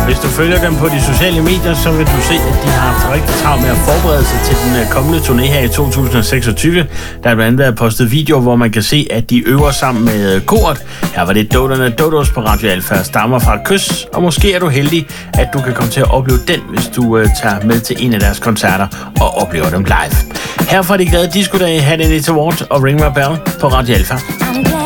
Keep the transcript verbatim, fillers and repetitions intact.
Hvis du følger dem på de sociale medier, så vil du se, at de har haft rigtig travlt med at forberede sig til den kommende turné her i to tusind seksogtyve. Der er blandt andet været postet videoer, hvor man kan se, at de øver sammen med koret. Her var det Doderne Dodos på Radio Alfa, stammer fra et kys, og måske er du heldig, at du kan komme til at opleve den, hvis du uh, tager med til en af deres koncerter og oplever dem live. Her fra de glade disco-dage, Had It Award og Ring My Bell på Radio Alfa.